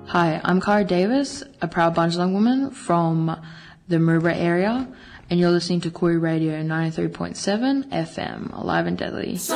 Hi, I'm Cara Davis, a proud Bundjalung woman from the Maroubra area, and you're listening to Koori Radio 93.7 FM, alive and deadly.